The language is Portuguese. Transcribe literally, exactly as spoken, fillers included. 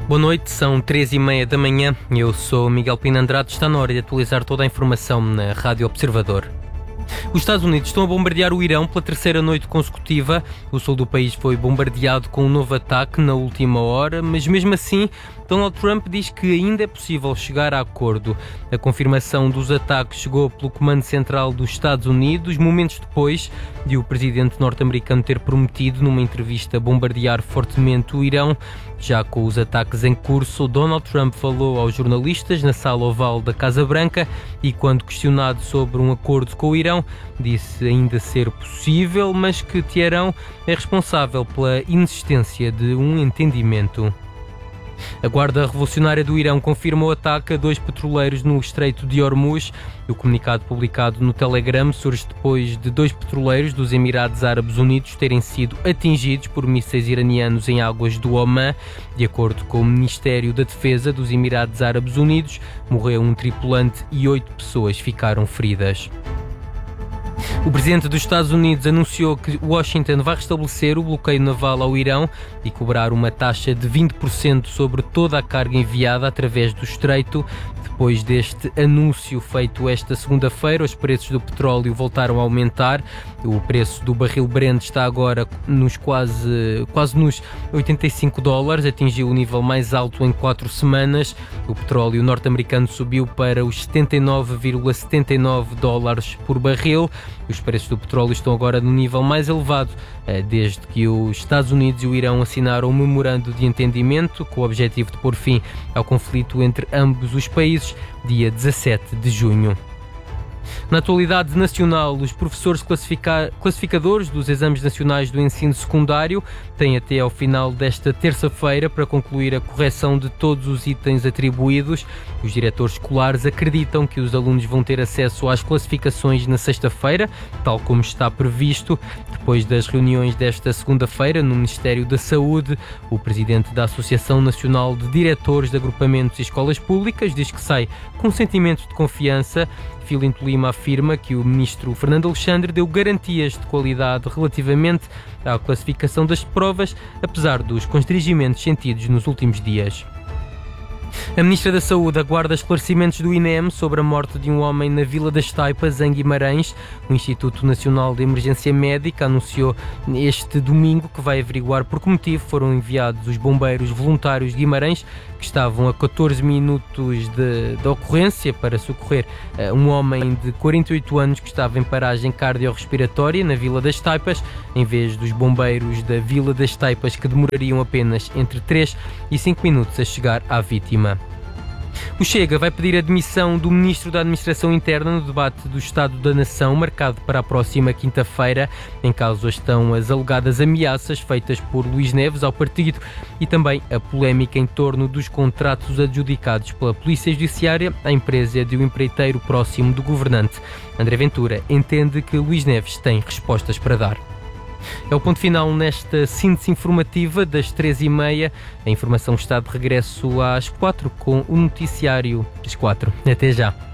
Boa noite, são três e meia da manhã. Eu sou Miguel Pina Andrade. Está na hora de atualizar toda a informação na Rádio Observador. Os Estados Unidos estão a bombardear o Irão pela terceira noite consecutiva. O sul do país foi bombardeado com um novo ataque na última hora, mas mesmo assim Donald Trump diz que ainda é possível chegar a acordo. A confirmação dos ataques chegou pelo Comando Central dos Estados Unidos, momentos depois de o presidente norte-americano ter prometido numa entrevista bombardear fortemente o Irão. Já com os ataques em curso, Donald Trump falou aos jornalistas na sala oval da Casa Branca e, quando questionado sobre um acordo com o Irão, disse ainda ser possível, mas que Teherão é responsável pela inexistência de um entendimento. A Guarda Revolucionária do Irão confirma o ataque a dois petroleiros no Estreito de Hormuz. O comunicado publicado no Telegram surge depois de dois petroleiros dos Emirados Árabes Unidos terem sido atingidos por mísseis iranianos em águas do Omã. De acordo com o Ministério da Defesa dos Emirados Árabes Unidos, morreu um tripulante e oito pessoas ficaram feridas. O presidente dos Estados Unidos anunciou que Washington vai restabelecer o bloqueio naval ao Irão e cobrar uma taxa de vinte por cento sobre toda a carga enviada através do estreito. Depois deste anúncio feito esta segunda-feira, os preços do petróleo voltaram a aumentar. O preço do barril Brent está agora nos quase, quase nos oitenta e cinco dólares, atingiu o nível mais alto em quatro semanas. O petróleo norte-americano subiu para os setenta e nove vírgula setenta e nove dólares por barril. Os preços do petróleo estão agora no nível mais elevado desde que os Estados Unidos e o Irão assinaram um memorando de entendimento com o objetivo de pôr fim ao conflito entre ambos os países, dia dezassete de junho. Na atualidade nacional, os professores classifica- classificadores dos exames nacionais do ensino secundário têm até ao final desta terça-feira para concluir a correção de todos os itens atribuídos. Os diretores escolares acreditam que os alunos vão ter acesso às classificações na sexta-feira, tal como está previsto. Depois das reuniões desta segunda-feira no Ministério da Saúde, o presidente da Associação Nacional de Diretores de Agrupamentos e Escolas Públicas diz que sai com sentimentos de confiança. Filinto Lima afirma que o ministro Fernando Alexandre deu garantias de qualidade relativamente à classificação das provas, apesar dos constrangimentos sentidos nos últimos dias. A Ministra da Saúde aguarda esclarecimentos do I N E M sobre a morte de um homem na Vila das Taipas, em Guimarães. O Instituto Nacional de Emergência Médica anunciou este domingo que vai averiguar por que motivo foram enviados os bombeiros voluntários de Guimarães, que estavam a catorze minutos da ocorrência, para socorrer uh, um homem de quarenta e oito anos que estava em paragem cardiorrespiratória na Vila das Taipas, em vez dos bombeiros da Vila das Taipas, que demorariam apenas entre três e cinco minutos a chegar à vítima. O Chega vai pedir a demissão do Ministro da Administração Interna no debate do Estado da Nação, marcado para a próxima quinta-feira. Em causa estão as alegadas ameaças feitas por Luís Neves ao partido e também a polémica em torno dos contratos adjudicados pela Polícia Judiciária à empresa de um empreiteiro próximo do governante. André Ventura entende que Luís Neves tem respostas para dar. É o ponto final nesta síntese informativa das três e meia. A informação está de regresso às quatro com o noticiário das quatro. Até já.